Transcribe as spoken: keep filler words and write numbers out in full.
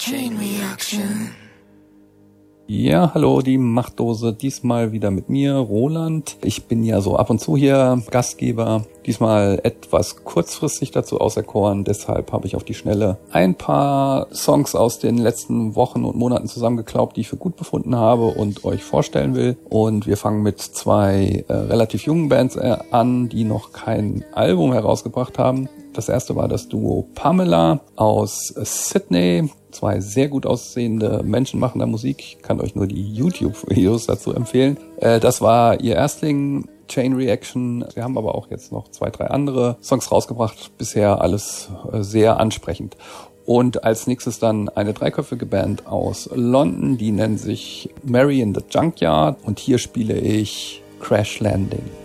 Chain Reaction. Ja, hallo, die Machtdose. Diesmal wieder mit mir, Roland. Ich bin ja so ab und zu hier Gastgeber. Diesmal etwas kurzfristig dazu auserkoren. Deshalb habe ich auf die Schnelle ein paar Songs aus den letzten Wochen und Monaten zusammengeklaubt, die ich für gut befunden habe und euch vorstellen will. Und wir fangen mit zwei äh, relativ jungen Bands äh, an, die noch kein Album herausgebracht haben. Das erste war das Duo Pamela aus Sydney. Zwei sehr gut aussehende Menschen machen da Musik. Ich kann euch nur die YouTube-Videos dazu empfehlen. Äh, das war ihr Erstling, Chain Reaction. Wir haben aber auch jetzt noch zwei, drei andere Songs rausgebracht. Bisher alles äh, sehr ansprechend. Und als nächstes dann eine dreiköpfige Band aus London. Die nennen sich Mary in the Junkyard. Und hier spiele ich Crash Landing.